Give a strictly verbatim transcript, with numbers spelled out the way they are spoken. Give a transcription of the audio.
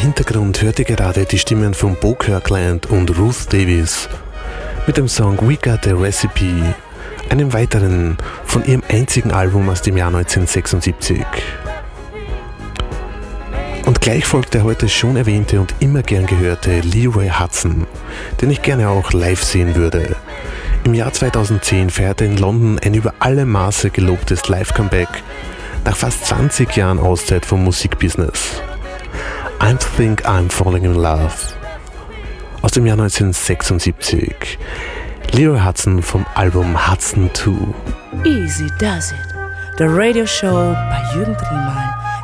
Hintergrund hört ihr gerade die Stimmen von Bo Kirkland und Ruth Davies mit dem Song We Got the Recipe, einem weiteren von ihrem einzigen Album aus dem Jahr neunzehnhundertsechsundsiebzig. Und gleich folgt der heute schon erwähnte und immer gern gehörte Leroy Hudson, den ich gerne auch live sehen würde. Im Jahr zweitausendzehn feierte in London ein über alle Maße gelobtes Live-Comeback nach fast zwanzig Jahren Auszeit vom Musikbusiness. I Think I'm Falling in Love aus dem Jahr neunzehnhundertsechsundsiebzig. Leroy Hudson vom Album Hudson zwei. Easy Does It, der Radio Show bei Jürgen Triemann